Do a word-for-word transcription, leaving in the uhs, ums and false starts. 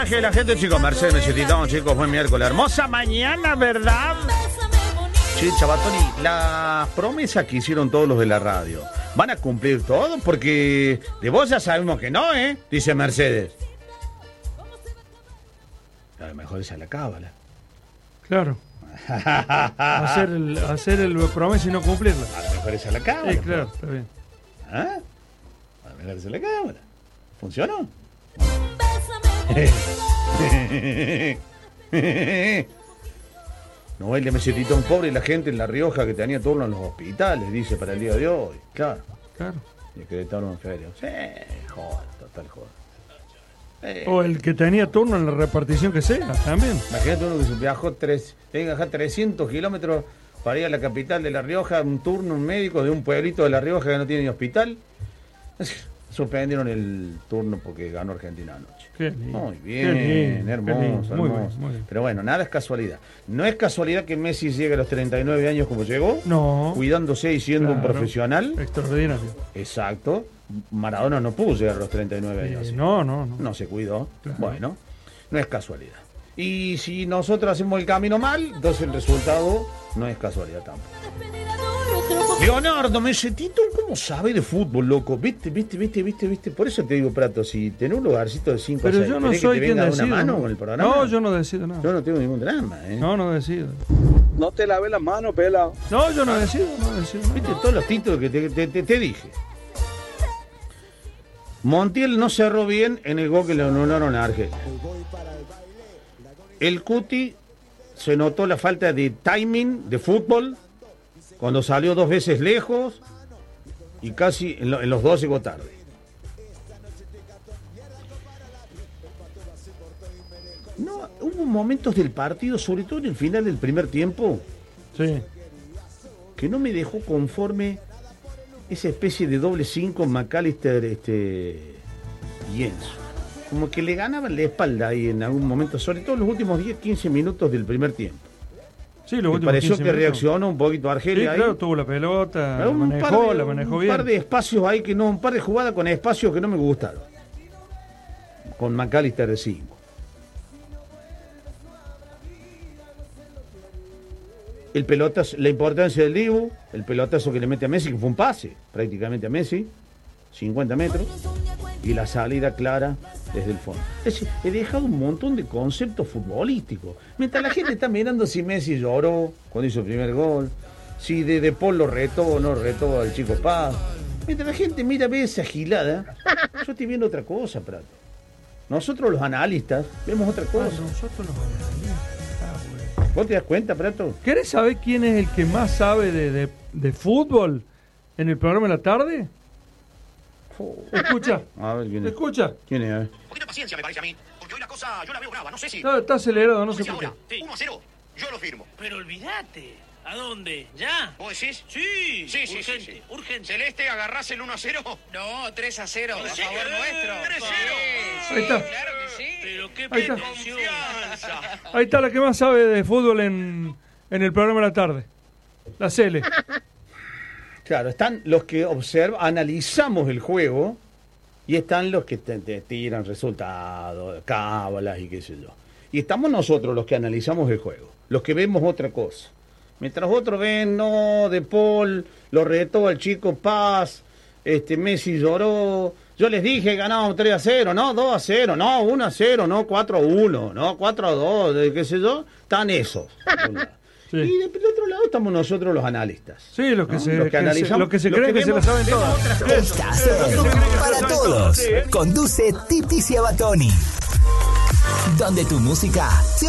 La gente, chicos, Mercedes, necesitamos, chicos, buen miércoles. Hermosa mañana, ¿verdad? Sí, Chabatoni, las promesas que hicieron todos los de la radio, ¿van a cumplir todo? Porque de vos ya sabemos que no, ¿eh? Dice Mercedes. A lo mejor esa es la cábala. Claro. hacer, el, hacer el promesa y no cumplirla. A lo mejor esa es la cábala. Sí, claro, está bien. ¿Ah? A lo mejor esa es la cábala. ¿Funcionó? No, él le necesita un pobre y la gente en La Rioja que tenía turno en los hospitales, dice, para el día de hoy. Claro. Claro. Y que estaban en feria. Sí, joder, total joder. Eh. O el que tenía turno en la repartición que sea, también. Imagínate uno que viajó tres, tiene que viajar trescientos kilómetros para ir a la capital de La Rioja, un turno, un médico de un pueblito de La Rioja que no tiene ni hospital. Suspendieron el turno porque ganó Argentina anoche. Qué lindo. Muy bien, Qué lindo, hermoso, qué lindo. Muy hermoso. bien, muy bien. Pero bueno, nada es casualidad. No es casualidad que Messi llegue a los treinta y nueve años como llegó, No. cuidándose y siendo Claro. un profesional. Extraordinario. Exacto. Maradona no pudo llegar a los treinta y nueve años. Eh, así. no, no, no. No se cuidó. Claro. Bueno, no es casualidad. Y si nosotros hacemos el camino mal, entonces el resultado no es casualidad tampoco. Leonardo Mesetito, ¿cómo sabe de fútbol, loco? ¿Viste, viste, viste, viste, viste? Por eso te digo, Prato, si tenés un lugarcito de cinco a Pero seis, yo no ¿querés soy que te quien venga a decide. una mano ¿no? con el programa? No, yo no decido nada. Yo no tengo ningún drama, ¿eh? No, no decido. No te laves las manos, pela. No, yo no decido, no decido. no. ¿Viste todos los títulos que te, te, te, te dije? Montiel no cerró bien en el gol que le anularon a Argelia. El Cuti se notó la falta de timing de fútbol cuando salió dos veces lejos y casi en, lo, en los dos llegó tarde. No, hubo momentos del partido, sobre todo en el final del primer tiempo, Sí. que no me dejó conforme esa especie de doble cinco McAllister este, y Enzo. Como que le ganaban la espalda ahí en algún momento, sobre todo en los últimos diez, quince minutos del primer tiempo. Sí, los Me últimos pareció quince que minutos. reaccionó un poquito Sí, Argelia claro, ahí. tuvo la pelota, la Pero un manejó, par de, la manejó un bien. par de espacios ahí que no, un par de jugadas con espacios que no me gustaron. Con McAllister de cinco. El pelotazo, la importancia del Dibu, el pelotazo que le mete a Messi, que fue un pase prácticamente a Messi, cincuenta metros, y la salida clara desde el fondo. Es decir, he dejado un montón de conceptos futbolísticos. Mientras la gente está mirando si Messi lloró cuando hizo el primer gol, si de, de Paul lo retó o no retó al Chico Paz. Mientras la gente mira, ve esa gilada, yo estoy viendo otra cosa, Prato. Nosotros los analistas vemos otra Ah, cosa. nosotros los analistas. Ah, bueno. ¿Vos te das cuenta, Prato? ¿Querés saber quién es el que más sabe de, de, de fútbol en el programa de la tarde? Escucha, A ver, ¿quién es? escucha. ¿Quién es? A ver. Un poquito de paciencia me parece a mí, porque hoy la cosa yo la veo brava, no sé si... Está, está acelerado, no no sé sé por qué. ahora, uno a cero, yo lo firmo. Pero olvídate. ¿A dónde? ¿Ya? ¿Vos decís? Sí. Sí, sí, urgente, sí, sí. urgente. Celeste, ¿agarrás el uno a cero? No, tres a cero ¿En a serio? favor nuestro. tres cero. Sí, Ahí está. claro que sí. Pero qué Ahí está. pretensión. Confianza. Ahí está la que más sabe de fútbol en, en el programa de la tarde. La Cele. Claro, están los que observan, analizamos el juego y están los que te, te tiran resultados, cábalas y qué sé yo. Y estamos nosotros los que analizamos el juego, los que vemos otra cosa. Mientras otros ven, no, De Paul, lo retó al Chico Paz, este Messi lloró. Yo les dije, ganábamos tres a cero, no, dos a cero, no, uno a cero, no, cuatro a uno, no, cuatro a dos, qué sé yo. Están esos. Sí. Y del otro lado estamos nosotros los analistas. Sí, los que ¿no? se, Los que que se- analizamos, los que se los creen que que, se la vemos- saben vemos todas. otras cosas. Estás en Para Todos. Conduce Tipi Ciabatoni. Donde tu música se